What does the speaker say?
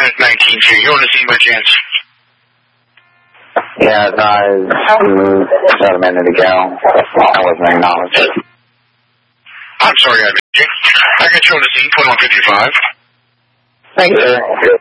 at 19-2. You're on the scene by chance? Yeah, about a minute ago. I wasn't acknowledged. I'm sorry I missed you. I got you on the scene, 2155. Thank you, sir.